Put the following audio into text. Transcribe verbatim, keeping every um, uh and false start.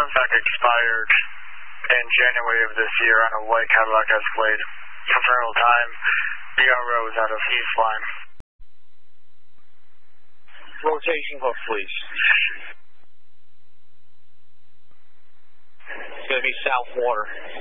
back expired in January of this year on a white Cadillac Escalade. Confirmable time, B R O is out of East Line. Rotation hook, please. It's going to be South Water.